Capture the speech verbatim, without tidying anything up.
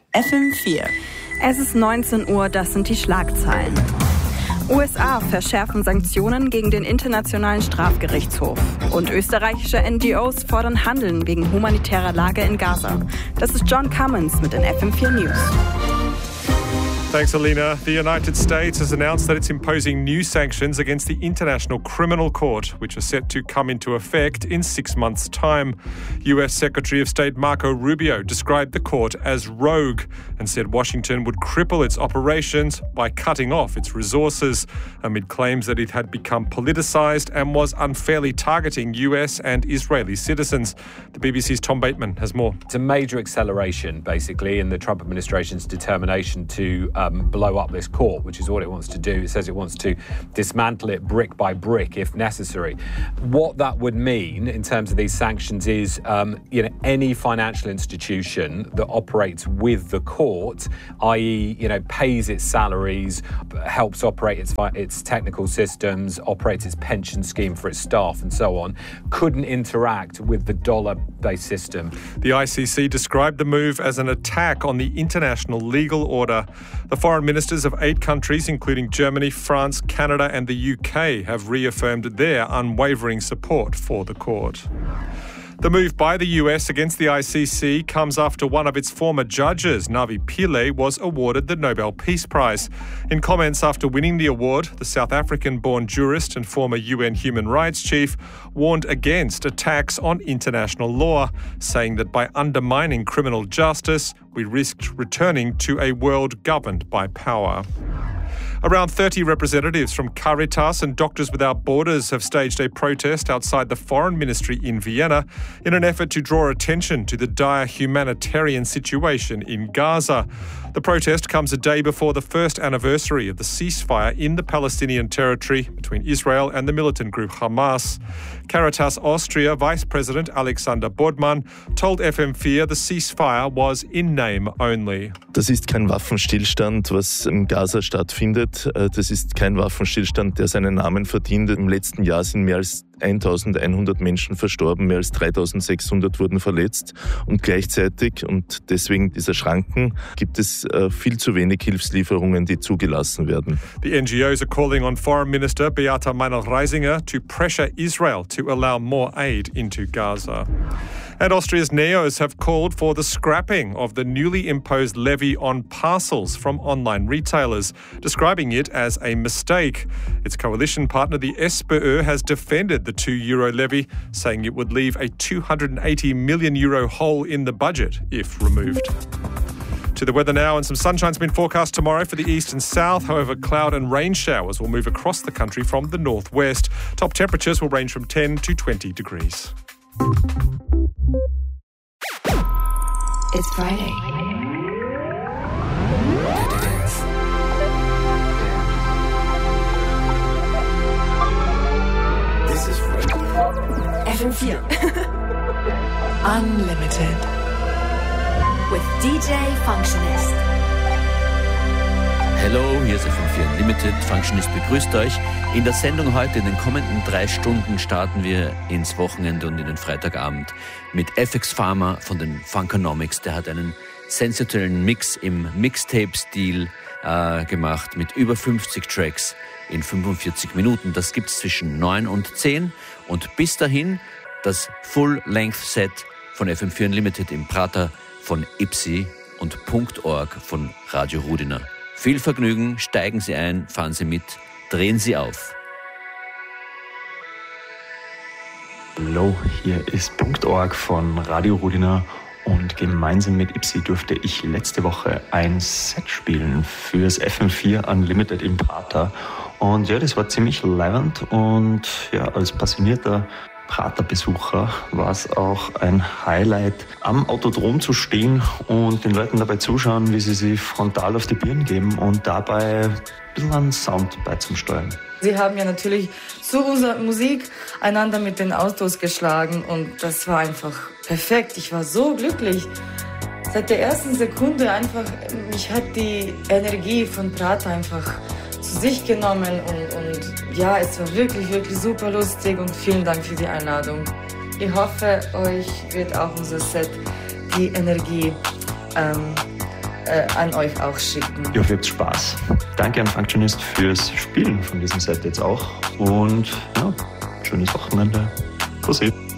F M vier. Es ist neunzehn Uhr, das sind die Schlagzeilen. U S A verschärfen Sanktionen gegen den Internationalen Strafgerichtshof. Und österreichische N G Os fordern Handeln wegen humanitärer Lage in Gaza. Das ist John Cummins mit den F M vier News. Thanks, Alina. The United States has announced that it's imposing new sanctions against the International Criminal Court, which are set to come into effect in six months' time. U S Secretary of State Marco Rubio described the court as rogue and said Washington would cripple its operations by cutting off its resources, amid claims that it had become politicized and was unfairly targeting U S and Israeli citizens. The B B C's Tom Bateman has more. It's a major acceleration, basically, in the Trump administration's determination to Um, blow up this court, which is what it wants to do. It says it wants to dismantle it brick by brick if necessary. What that would mean in terms of these sanctions is, um, you know, any financial institution that operates with the court, that is, you know, pays its salaries, helps operate its its technical systems, operates its pension scheme for its staff, and so on, couldn't interact with the dollar-based system. The I C C described the move as an attack on the international legal order. The foreign ministers of eight countries, including Germany, France, Canada and the U K, have reaffirmed their unwavering support for the court. The move by the U S against the I C C comes after one of its former judges, Navi Pillay, was awarded the Nobel Peace Prize. In comments after winning the award, the South African-born jurist and former U N human rights chief warned against attacks on international law, saying that by undermining criminal justice, we risked returning to a world governed by power. Around thirty representatives from Caritas and Doctors Without Borders have staged a protest outside the Foreign Ministry in Vienna in an effort to draw attention to the dire humanitarian situation in Gaza. The protest comes a day before the first anniversary of the ceasefire in the Palestinian territory between Israel and the militant group Hamas. Caritas Austria Vice President Alexander Bodman told F M vier the ceasefire was in name only. Das ist kein Waffenstillstand, was in Gaza stattfindet. Das ist kein Waffenstillstand, der seinen Namen verdient. Im letzten Jahr sind mehr als eintausendeinhundert Menschen verstorben, mehr als dreitausendsechshundert wurden verletzt und gleichzeitig, und deswegen dieser Schranken, gibt es äh, viel zu wenig Hilfslieferungen, die zugelassen werden. The N G Os are calling on Foreign Minister Beata Meinl-Reisinger to pressure Israel to allow more aid into Gaza. And Austria's Neos have called for the scrapping of the newly imposed levy on parcels from online retailers, describing it as a mistake. Its coalition partner, the SPÖ, has defended the two euro levy, saying it would leave a two hundred eighty million euro hole in the budget if removed. To the weather now, and some sunshine's been forecast tomorrow for the east and south. However, cloud and rain showers will move across the country from the northwest. Top temperatures will range from ten to twenty degrees. It's Friday. This is Friday. F M vier. Unlimited. With D J Functionist. Hallo, hier ist F M vier Unlimited. Functionist begrüßt euch. In der Sendung heute, in den kommenden drei Stunden, starten wir ins Wochenende und in den Freitagabend mit F X Pharma von den Funkonomics. Der hat einen sensationellen Mix im Mixtape-Stil äh, gemacht mit über fünfzig Tracks in fünfundvierzig Minuten. Das gibt's zwischen neun und zehn. Und bis dahin das Full-Length-Set von F M vier Unlimited im Prater von Ipsi und .org von Radio Rudina. Viel Vergnügen, steigen Sie ein, fahren Sie mit, drehen Sie auf. Hallo, hier ist .org von Radio Rudina und gemeinsam mit Ipsi durfte ich letzte Woche ein Set spielen fürs F M vier Unlimited im Prater. Und ja, das war ziemlich leibend und ja, als passionierter Prater-Besucher war es auch ein Highlight, am Autodrom zu stehen und den Leuten dabei zuschauen, wie sie sich frontal auf die Birnen geben und dabei ein bisschen an Sound beizusteuern. Sie haben ja natürlich zu unserer Musik einander mit den Autos geschlagen und das war einfach perfekt. Ich war so glücklich. Seit der ersten Sekunde einfach, mich hat die Energie von Prater einfach zu sich genommen und, und ja, es war wirklich, wirklich super lustig und vielen Dank für die Einladung. Ich hoffe, euch wird auch unser Set die Energie ähm, äh, an euch auch schicken. Ich hoffe, ihr habt Spaß. Danke an Functionist fürs Spielen von diesem Set jetzt auch. Und ja, schönes Wochenende. Kussi.